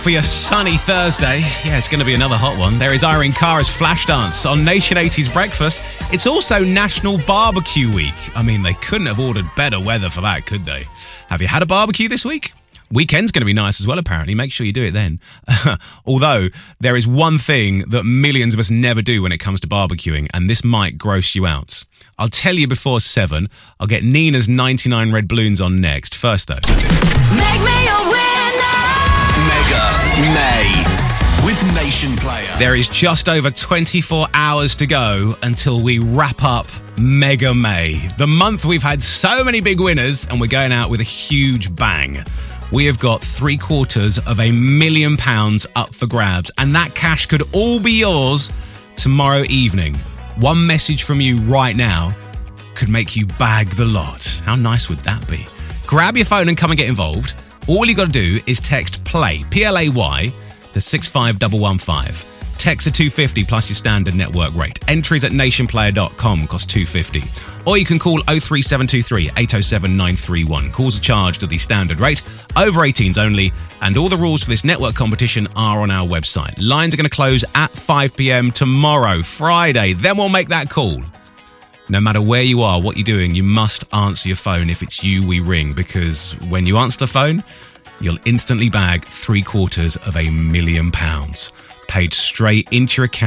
For your sunny Thursday, yeah, it's going to be another hot one. There is Irene Cara's Flashdance on Nation 80s Breakfast. It's also National Barbecue Week. I mean, they couldn't have ordered better weather for that, could they? Have you had a barbecue this week? Weekend's going to be nice as well, apparently. Make sure you do it then. Although, there is one thing that millions of us never do when it comes to barbecuing, and this might gross you out. I'll tell you before 7. I'll get Nina's 99 Red Balloons on next. First, though. Make me a winner! Mega May with Nation Player. There is just over 24 hours to go until we wrap up Mega May. The month we've had so many big winners, and we're going out with a huge bang. We have got £750,000 million up for grabs, and that cash could all be yours tomorrow evening. One message from you right now could make you bag the lot. How nice would that be? Grab your phone and come and get involved. All you got to do is text PLAY, P-L-A-Y, to 65115. Text to 250 plus your standard network rate. Entries at nationplayer.com cost £250. Or you can call 03723 807 931. Calls are charged at the standard rate. Over 18s only. And all the rules for this network competition are on our website. Lines are going to close at 5 p.m. tomorrow, Friday. Then we'll make that call. No matter where you are, what you're doing, you must answer your phone if it's you we ring, because when you answer the phone, you'll instantly bag £750,000 paid straight into your account.